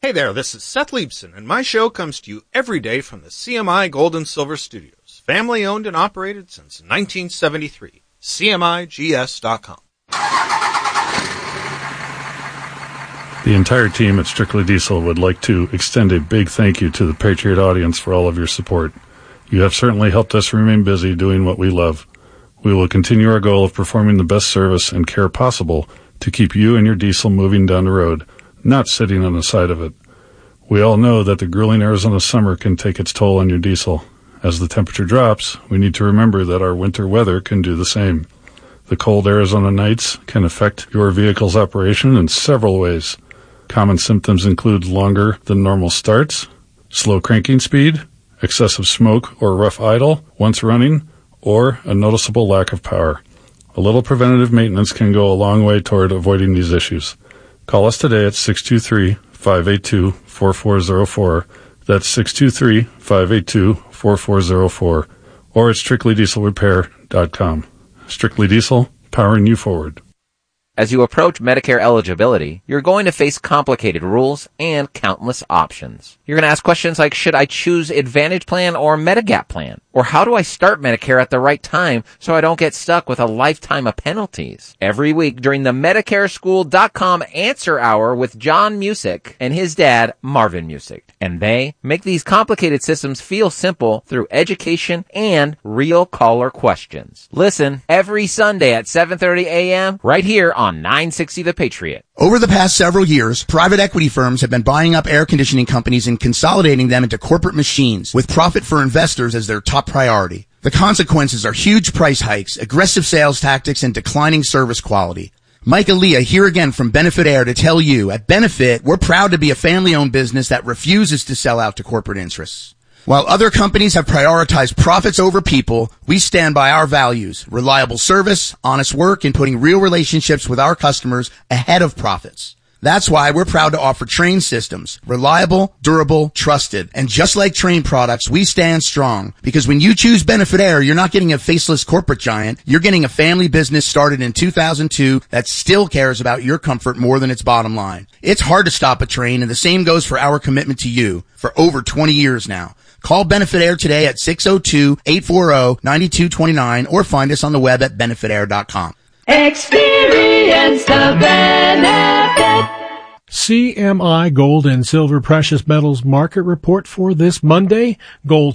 Hey there, this is Seth Leibson, and my show comes to you every day from the CMI Gold and Silver Studios, family owned and operated since 1973. CMIGS.com. The entire team at Strictly Diesel would like to extend a big thank you to the Patriot audience for all of your support. You have certainly helped us remain busy doing what we love. We will continue our goal of performing the best service and care possible to keep you and your diesel moving down the road, not sitting on the side of it. We all know that the grueling Arizona summer can take its toll on your diesel. As the temperature drops, we need to remember that our winter weather can do the same. The cold Arizona nights can affect your vehicle's operation in several ways. Common symptoms include longer than normal starts, slow cranking speed, excessive smoke or rough idle once running, or a noticeable lack of power. A little preventative maintenance can go a long way toward avoiding these issues. Call us today at 623-582-4404. That's 623-582-4404. Or at strictlydieselrepair.com. Strictly Diesel, powering you forward. As you approach Medicare eligibility, you're going to face complicated rules and countless options. You're going to ask questions like, should I choose Advantage Plan or Medigap Plan? Or how do I start Medicare at the right time so I don't get stuck with a lifetime of penalties? Every week during the MedicareSchool.com Answer Hour with John Musick and his dad, Marvin Musick. And they make these complicated systems feel simple through education and real caller questions. Listen every Sunday at 7:30 a.m. right here on 960 The Patriot. Over the past several years, private equity firms have been buying up air conditioning companies and consolidating them into corporate machines with profit for investors as their top priority. The consequences are huge price hikes, aggressive sales tactics, and declining service quality. Mike Aaliyah here again from Benefit Air to tell you, at Benefit, we're proud to be a family-owned business that refuses to sell out to corporate interests. While other companies have prioritized profits over people, we stand by our values, reliable service, honest work, and putting real relationships with our customers ahead of profits. That's why we're proud to offer Trane systems, reliable, durable, trusted. And just like Trane products, we stand strong. Because when you choose Benefit Air, you're not getting a faceless corporate giant. You're getting a family business started in 2002 that still cares about your comfort more than its bottom line. It's hard to stop a Trane, and the same goes for our commitment to you for over 20 years now. Call Benefit Air today at 602-840-9229 or find us on the web at benefitair.com. Experience the benefit. CMI Gold and Silver Precious Metals Market Report for this Monday. Gold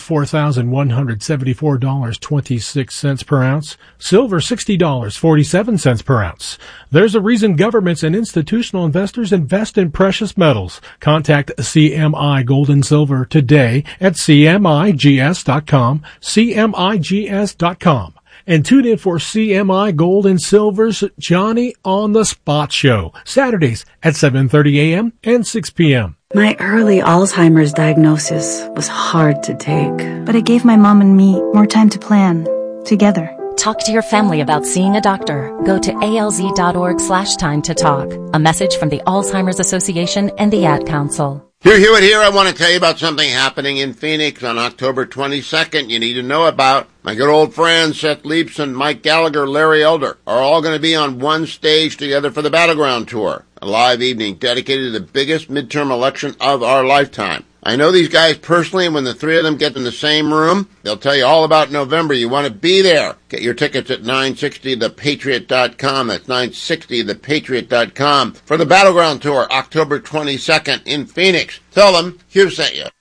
$4,174.26 per ounce. Silver $60.47 per ounce. There's a reason governments and institutional investors invest in precious metals. Contact CMI Gold and Silver today at CMIGS.com, CMIGS.com. And tune in for CMI Gold and Silver's Johnny on the Spot Show, Saturdays at 7:30 a.m. and 6 p.m. My early Alzheimer's diagnosis was hard to take, but it gave my mom and me more time to plan together. Talk to your family about seeing a doctor. Go to alz.org/time to talk. A message from the Alzheimer's Association and the Ad Council. Here, Hewitt here. I want to tell you about something happening in Phoenix on October 22nd you need to know about. My good old friends Seth Leibson, Mike Gallagher, Larry Elder are all going to be on one stage together for the Battleground Tour, a live evening dedicated to the biggest midterm election of our lifetime. I know these guys personally, and when the three of them get in the same room, they'll tell you all about November. You want to be there. Get your tickets at 960thepatriot.com. That's 960thepatriot.com for the Battleground Tour, October 22nd in Phoenix. Tell them Hugh sent you.